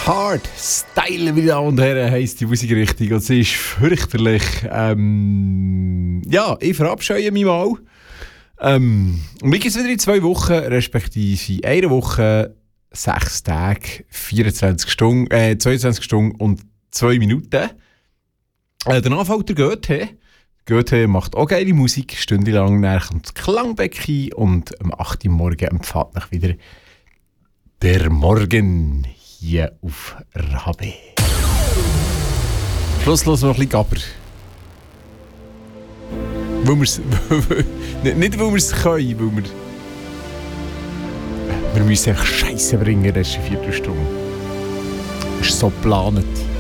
Hard Style, meine Damen und Herren, heisst die Musikrichtung und sie ist fürchterlich. Ja, ich verabscheue mich mal. Und mir gibt es wieder in 2 Wochen, respektive einer Woche, 6 Tage, 24 Stunden, 22 Stunden und 2 Minuten. Danach fällt der Goethe. Goethe macht auch geile Musik, stundenlang, dann kommt das Klangbecken und am 8 Uhr morgen empfängt mich wieder der Morgen hier auf Rabe. Schluss los noch ein bisschen Gabber. Nicht weil wir es können, weil wir müssen einfach Scheiße bringen, das ist eine Viertelstunde. Das ist so geplant.